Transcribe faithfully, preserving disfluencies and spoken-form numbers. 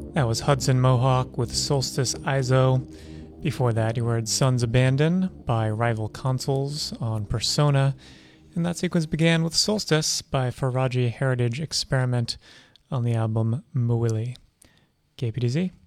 That was Hudson Mohawk with Solstice I S O. Before that, you heard Sons Abandon by Rival Consoles on Persona. And that sequence began with Solstice by Faraji Heritage Experiment on the album Mowili. K P D Z.